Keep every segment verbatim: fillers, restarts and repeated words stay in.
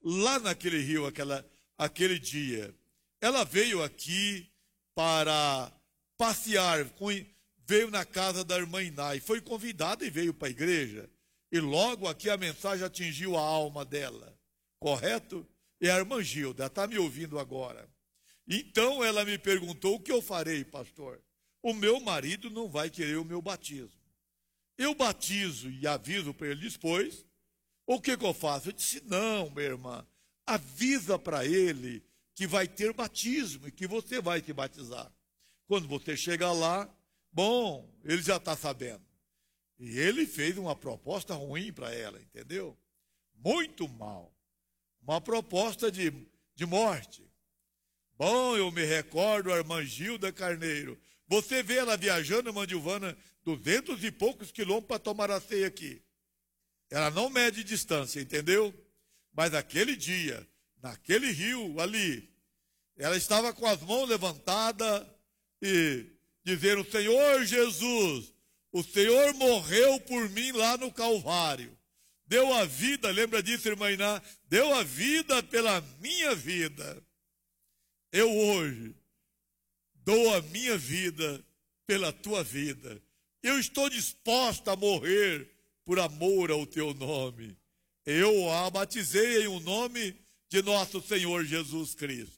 lá naquele rio, aquela, aquele dia. Ela veio aqui para passear, veio na casa da irmã Iná, e foi convidada e veio para a igreja. E logo aqui a mensagem atingiu a alma dela, correto? E a irmã Gilda, está me ouvindo agora. Então ela me perguntou: o que eu farei, pastor? O meu marido não vai querer o meu batismo. Eu batizo e aviso para ele depois. O que, que eu faço? Eu disse: não, minha irmã, avisa para ele que vai ter batismo e que você vai te batizar. Quando você chegar lá, bom, ele já está sabendo. E ele fez uma proposta ruim para ela, entendeu? Muito mal. Uma proposta de, de morte. Bom, eu me recordo a irmã Gilda Carneiro. Você vê ela viajando, irmã Gilvana, duzentos e poucos quilômetros para tomar a ceia aqui. Ela não mede distância, entendeu? Mas aquele dia, naquele rio ali, ela estava com as mãos levantadas e dizendo: Senhor Jesus, o Senhor morreu por mim lá no Calvário. Deu a vida, lembra disso, irmã Iná? Deu a vida pela minha vida. Eu hoje dou a minha vida pela tua vida. Eu estou disposta a morrer por amor ao teu nome. Eu a batizei em o nome de nosso Senhor Jesus Cristo.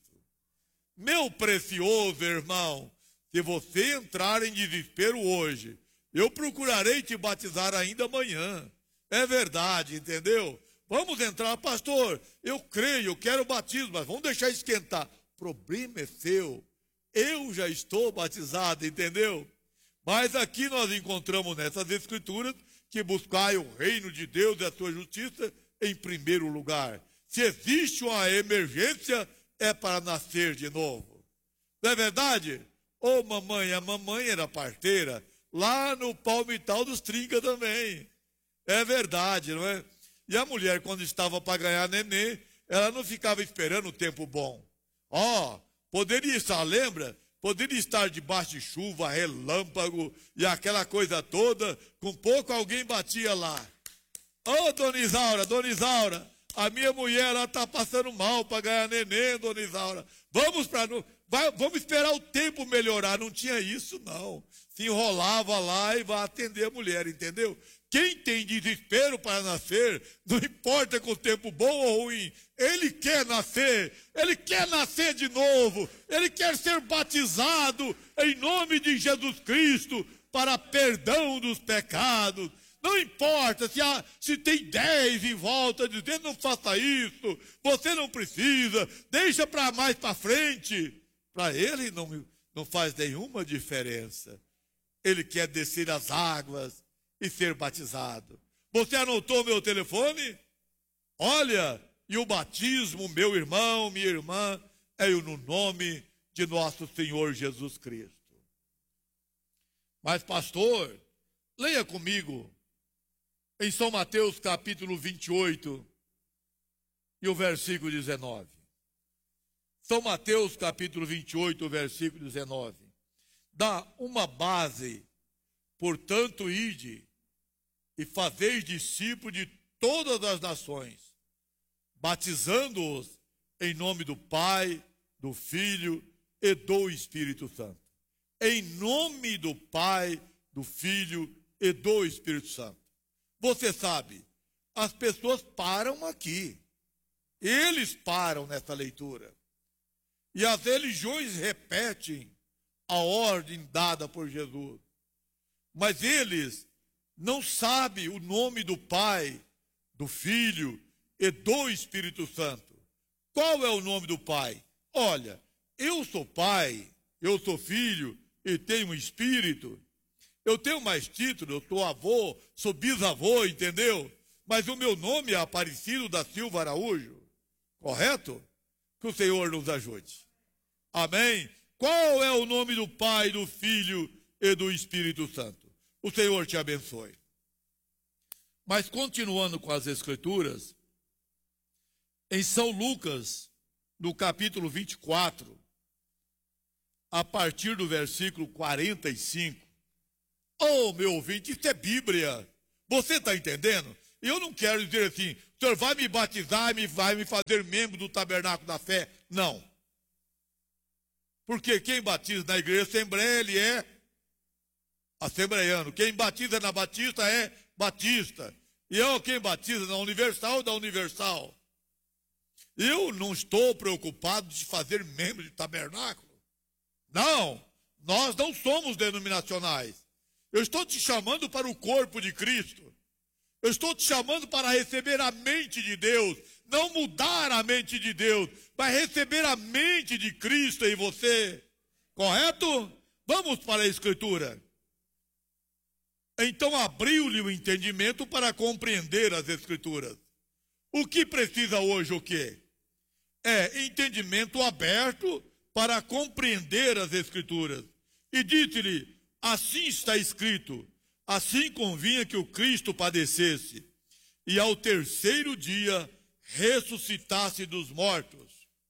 Meu precioso irmão, se você entrar em desespero hoje, eu procurarei te batizar ainda amanhã. É verdade, entendeu? Vamos entrar, pastor, eu creio, eu quero batismo, mas vamos deixar esquentar. O problema é seu. Eu já estou batizado, entendeu? Mas aqui nós encontramos nessas escrituras que buscai o reino de Deus e a sua justiça em primeiro lugar. Se existe uma emergência, é para nascer de novo. Não é verdade? Ô oh, mamãe, a mamãe era parteira, lá no Palmital dos Trinca também. É verdade, não é? E a mulher, quando estava para ganhar nenê, ela não ficava esperando o tempo bom. Ó, oh, poderia estar, lembra? Poderia estar debaixo de chuva, relâmpago e aquela coisa toda, com pouco alguém batia lá. Ô, oh, dona Isaura, dona Isaura, a minha mulher, ela está passando mal para ganhar neném, dona Isaura. Vamos para... Vai, vamos esperar o tempo melhorar. Não tinha isso, não. Se enrolava lá e vai atender a mulher, entendeu? Quem tem desespero para nascer, não importa com o tempo bom ou ruim, ele quer nascer, ele quer nascer de novo, ele quer ser batizado em nome de Jesus Cristo para perdão dos pecados. Não importa se, há, se tem dez em volta dizendo: não faça isso, você não precisa, deixa para mais para frente. Para ele não, não faz nenhuma diferença. Ele quer descer as águas e ser batizado. Você anotou meu telefone? Olha, e o batismo, meu irmão, minha irmã, é no nome de nosso Senhor Jesus Cristo. Mas pastor, leia comigo em São Mateus capítulo vinte e oito e o versículo dezenove. São Mateus capítulo vinte e oito, versículo dezenove. Dá uma base: portanto, ide e fazeis discípulos de todas as nações, batizando-os em nome do Pai, do Filho e do Espírito Santo. Em nome do Pai, do Filho e do Espírito Santo. Você sabe, as pessoas param aqui. Eles param nessa leitura. E as religiões repetem a ordem dada por Jesus. Mas eles não sabem o nome do Pai, do Filho e do Espírito Santo. Qual é o nome do Pai? Olha, eu sou pai, eu sou filho e tenho um espírito. Eu tenho mais título, eu sou avô, sou bisavô, entendeu? Mas o meu nome é Aparecido da Silva Araújo. Correto? Que o Senhor nos ajude. Amém? Qual é o nome do Pai, do Filho e do Espírito Santo? O Senhor te abençoe. Mas continuando com as Escrituras, em São Lucas, no capítulo vinte e quatro, a partir do versículo quarenta e cinco, oh, meu ouvinte, isso é Bíblia. Você está entendendo? E eu não quero dizer assim, o senhor vai me batizar e vai me fazer membro do tabernáculo da fé. Não. Porque quem batiza na igreja Assembleia, ele é assembleiano. Quem batiza na Batista é batista. E eu, quem batiza na Universal, da Universal. Eu não estou preocupado de fazer membro de tabernáculo. Não, nós não somos denominacionais. Eu estou te chamando para o corpo de Cristo. Eu estou te chamando para receber a mente de Deus. Não mudar a mente de Deus, mas receber a mente de Cristo em você. Correto? Vamos para a Escritura. Então abriu-lhe o entendimento para compreender as Escrituras. O que precisa hoje o quê? É entendimento aberto para compreender as Escrituras. E disse-lhe, assim está escrito, assim convinha que o Cristo padecesse, e ao terceiro dia ressuscitasse dos mortos.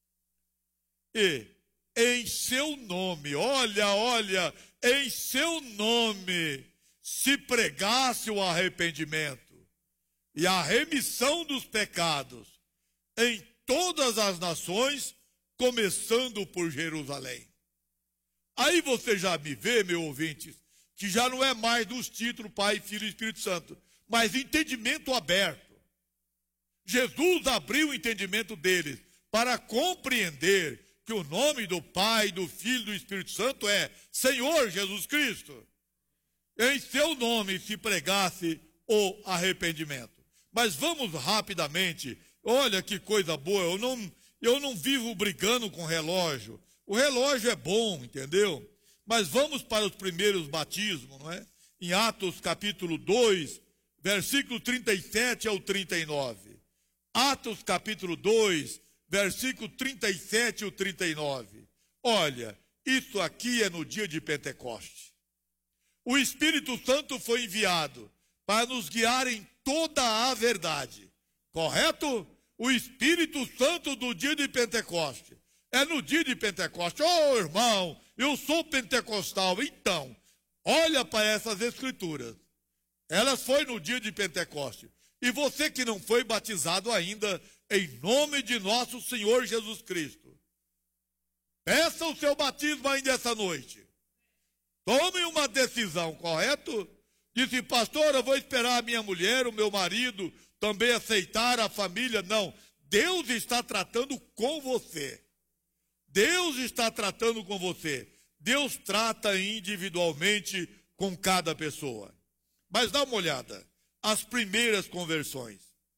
E em seu nome, olha, olha, em seu nome se pregasse o arrependimento e a remissão dos pecados em todas as nações, começando por Jerusalém. Aí você já me vê, meu ouvinte, que já não é mais dos títulos Pai, Filho e Espírito Santo, mas entendimento aberto. Jesus abriu o entendimento deles para compreender que o nome do Pai, do Filho e do Espírito Santo é Senhor Jesus Cristo. Em seu nome se pregasse o arrependimento. Mas vamos rapidamente, olha que coisa boa, eu não, eu não vivo brigando com relógio. O relógio é bom, entendeu? Mas vamos para os primeiros batismos, não é? Em Atos capítulo dois, versículo trinta e sete ao trinta e nove. Atos capítulo dois, versículo trinta e sete ao trinta e nove. Olha, isso aqui é no dia de Pentecoste. O Espírito Santo foi enviado para nos guiar em toda a verdade. Correto? O Espírito Santo do dia de Pentecoste. É no dia de Pentecoste. Oh, irmão, eu sou pentecostal. Então, olha para essas escrituras. Elas foi no dia de Pentecoste. E você que não foi batizado ainda, em nome de nosso Senhor Jesus Cristo, peça o seu batismo ainda essa noite. Tome uma decisão, correto? Disse, pastor, eu vou esperar a minha mulher, o meu marido, também aceitar a família. Não, Deus está tratando com você. Deus está tratando com você. Deus trata individualmente com cada pessoa. Mas dá uma olhada, as primeiras conversões.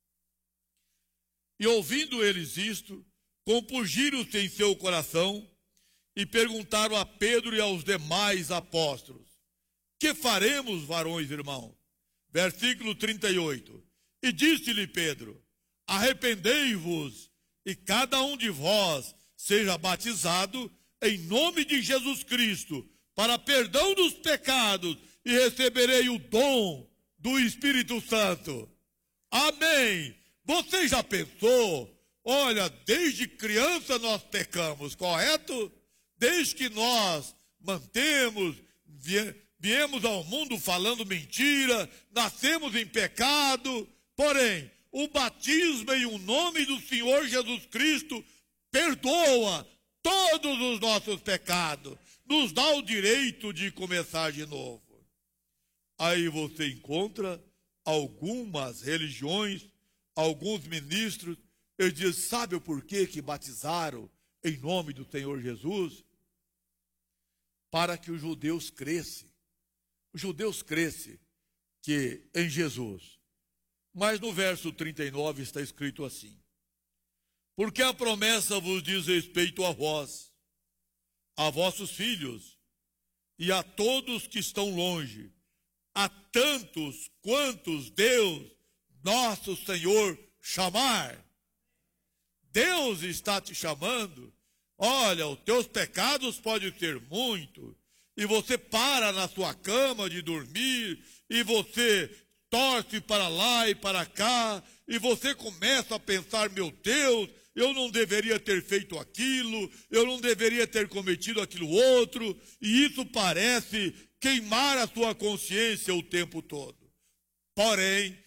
E ouvindo eles isto, compungiram-se em seu coração e perguntaram a Pedro e aos demais apóstolos, que faremos, varões irmãos? Versículo trinta e oito. E disse-lhe Pedro, arrependei-vos e cada um de vós seja batizado em nome de Jesus Cristo, para perdão dos pecados, e receberei o dom do Espírito Santo. Amém. Você já pensou? Olha, desde criança nós pecamos, correto? Desde que nós mantemos, viemos ao mundo falando mentira, nascemos em pecado, porém, o batismo em o nome do Senhor Jesus Cristo perdoa todos os nossos pecados, nos dá o direito de começar de novo. Aí você encontra algumas religiões, alguns ministros, eles dizem, sabe o porquê que batizaram em nome do Senhor Jesus? Para que os judeus crescem. Os judeus crescem que em Jesus. Mas no verso trinta e nove está escrito assim, porque a promessa vos diz respeito a vós, a vossos filhos e a todos que estão longe, a tantos quantos Deus, nosso Senhor, chamar. Deus está te chamando. Olha, os teus pecados podem ser muito, e você para na sua cama de dormir, e você torce para lá e para cá, e você começa a pensar, meu Deus, eu não deveria ter feito aquilo, eu não deveria ter cometido aquilo outro, e isso parece queimar a sua consciência o tempo todo. Porém,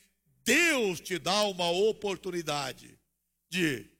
Deus te dá uma oportunidade de